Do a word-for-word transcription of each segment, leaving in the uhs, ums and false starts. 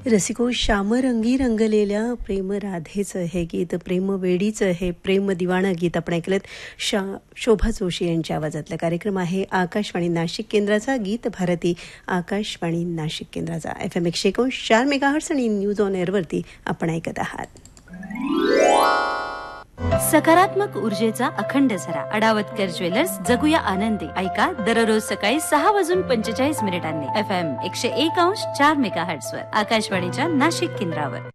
रसिको, श्यामरंगी रंगलेल्या प्रेम राधेचं हे गीत, प्रेमवेडीचं हे प्रेम दिवाणं गीत आपण ऐकलंत. शा शोभा जोशी यांच्या आवाजातला कार्यक्रम आहे आकाशवाणी नाशिक केंद्राचा, गीत भारती आकाशवाणी नाशिक केंद्राचा. एफ एम एकशे एकोणीस चार मेगाहर्ट्स आणि न्यूज ऑन एअरवरती आपण ऐकत आहात. सकारात्मक ऊर्जेचा अखंड झरा. अडावतकर ज्वेलर्स, जगूया आनंदी. ऐका दररोज सकाळी सहा वाजून पंचेचाळीस मिनिटांनी एफ एम एकशे एक अंश चार मेगा हर्ट्स वर आकाशवाणीच्या नाशिक केंद्रावर.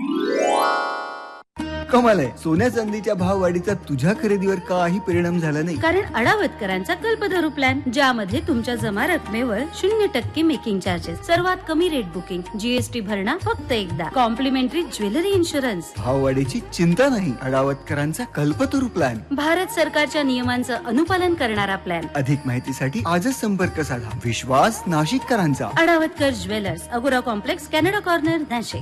कमाल आहे, सोन्या चांदीच्या भाववाढीचा तुझ्या खरेदीवर काही परिणाम झाला नाही. कारण अडावतकरांचा कल्पतरू प्लॅन, ज्यामध्ये तुमच्या जमा रकमेवर शून्य टक्के मेकिंग चार्जेस, सर्वात कमी रेट बुकिंग, जीएसटी भरणा फक्त एकदा, कॉम्प्लिमेंटरी ज्वेलरी इन्शुरन्स. भाववाढीची चिंता नाही. अडावतकरांचा कल्पतरू प्लॅन, भारत सरकारच्या नियमांचं अनुपालन करणारा प्लॅन. अधिक माहितीसाठी आजच संपर्क साधा. विश्वास नाशिककरांचा. अडावतकर ज्वेलर्स, अगोरा कॉम्प्लेक्स, कॅनडा कॉर्नर, नाशिक.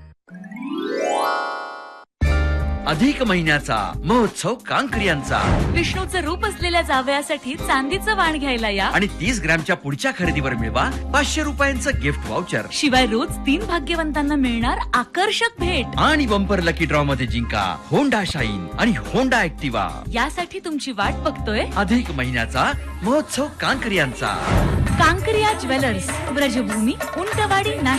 अधिक महिन्याचा महोत्सव कांकरियांचा. विष्णूचं रूप असलेल्या जावयासाठी चांदीचं वाण घ्यायला या आणि तीस ग्रॅमच्या पुढच्या खरेदीवर मिळवा पाचशे रुपयांचं गिफ्ट वाउचर. शिवाय रोज तीन भाग्यवंतांना मिळणार आकर्षक भेट आणि बंपर लकी ड्रॉ मध्ये जिंका होंडा शाईन आणि होंडा ऍक्टिवा. यासाठी तुमची वाट बघतोय अधिक महिन्याचा महोत्सव कांकरियांचा. कांकरिया ज्वेलर्स, ब्रजभूमी, उंटवाडी, नाशिक.